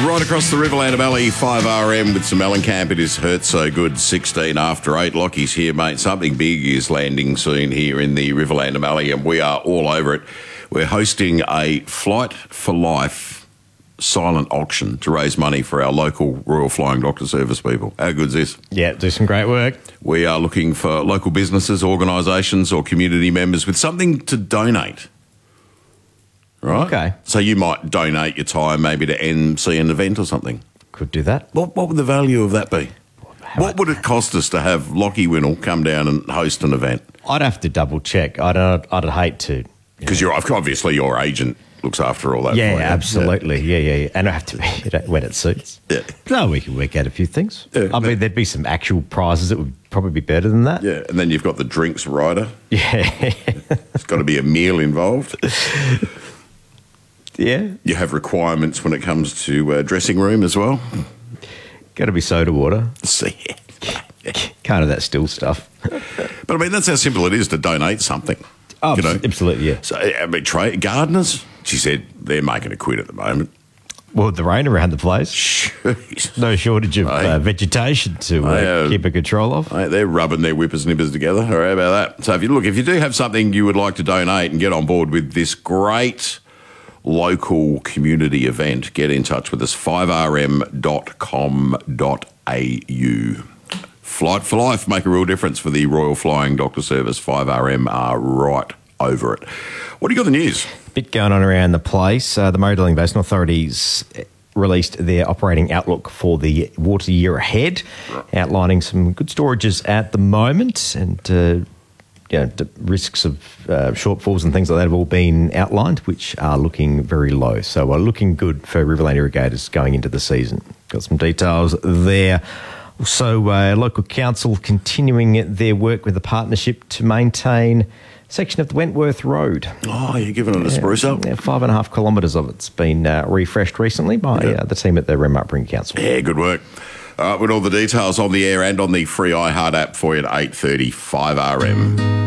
Right across the Riverland Valley, 5RM with some Mellencamp. It is Hurt So Good, 16 after 8. Lockie's here, mate. Something big is landing soon here in the Riverland Valley, and we are all over it. We're hosting a Flight for Life silent auction to raise money for our local Royal Flying Doctor Service people. How good's this? Yeah, do some great work. We are looking for local businesses, organisations or community members with something to donate. Right? Okay. So you might donate your time maybe to MC an event or something. Could do that. What would the value of that be? What would it cost us to have Lockie Winnell come down and host an event? I'd have to double check. I'd hate to. Because you're obviously your agent looks after all that. Yeah, for you. absolutely. Yeah. And I have to be when it suits. Yeah. No, we can work out a few things. Yeah. I mean, there'd be some actual prizes that would probably be better than that. Yeah, and then you've got the drinks rider. Yeah. There's got to be a meal involved. Yeah. You have requirements when it comes to dressing room as well. Got to be soda water. See, Can't have that still stuff. but I mean that's how simple it is to donate something. Oh, absolutely, yeah. So I mean, gardeners. She said they're making a quid at the moment. Well, the rain around the place. Jeez. No shortage of vegetation to keep a control of. Mate, they're rubbing their whippersnippers together. All right, about that. So if you do have something you would like to donate and get on board with this great local community event, get in touch with us, 5rm.com.au. Flight for Life, make a real difference for the Royal Flying Doctor Service. 5RM are right over it. What do you got in the news? Bit going on around the place. The Murray-Darling Basin authorities released their operating outlook for the water year ahead, outlining some good storages at the moment, and the risks of shortfalls and things like that have all been outlined, which are looking very low. So we're looking good for Riverland irrigators going into the season. Got some details there. Also, local council continuing their work with the partnership to maintain a section of the Wentworth Road. Oh, you're giving it a spruce up? Yeah, 5.5 kilometres of it's been refreshed recently by the team at the Rem Upbringing Council. Yeah, good work. With all the details on the air and on the free iHeart app for you at 8:30, 5RM.